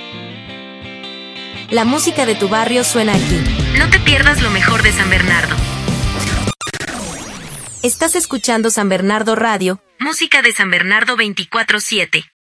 La música de tu barrio suena aquí. No te pierdas lo mejor de San Bernardo. Estás escuchando San Bernardo Radio. Música de San Bernardo 24/7.